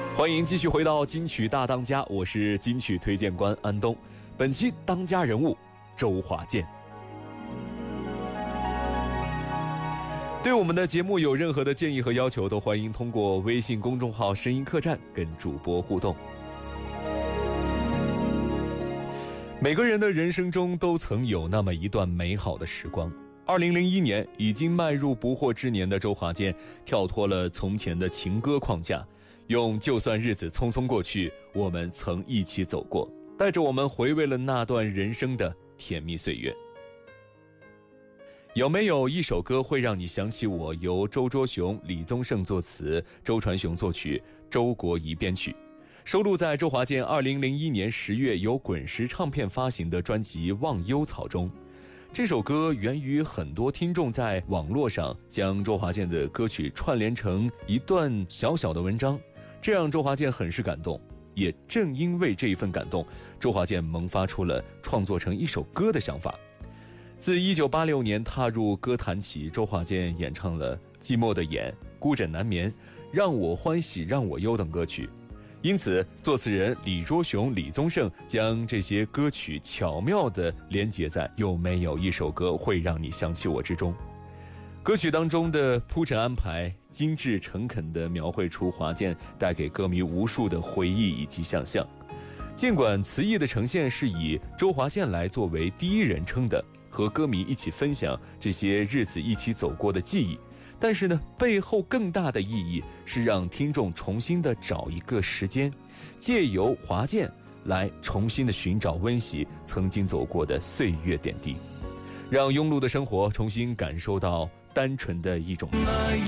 欢迎继续回到金曲大当家，我是金曲推荐官安东。本期当家人物周华健。对我们的节目有任何的建议和要求，都欢迎通过微信公众号声音客栈跟主播互动。每个人的人生中都曾有那么一段美好的时光。2001年，已经迈入不惑之年的周华健跳脱了从前的情歌框架，用就算日子匆匆过去，我们曾一起走过，带着我们回味了那段人生的甜蜜岁月。有没有一首歌会让你想起我？由周卓雄、李宗盛作词，周传雄作曲，周国仪编曲，收录在周华健2001年10月由滚石唱片发行的专辑《忘忧草》中。这首歌源于很多听众在网络上将周华健的歌曲串联成一段小小的文章，这让周华健很是感动。也正因为这一份感动，周华健萌发出了创作成一首歌的想法。自1986年踏入歌坛起，周华健演唱了《寂寞的眼》、《孤枕难眠》、《让我欢喜让我忧》等歌曲，因此作词人李卓雄、李宗盛将这些歌曲巧妙地连结在有没有一首歌会让你想起我之中。歌曲当中的铺陈安排精致诚恳地描绘出华健带给歌迷无数的回忆以及想象。尽管词意的呈现是以周华健来作为第一人称的，和歌迷一起分享这些日子一起走过的记忆，但是呢，背后更大的意义是让听众重新的找一个时间，借由华健来重新的寻找温习曾经走过的岁月点滴，让庸碌的生活重新感受到单纯的一种。 那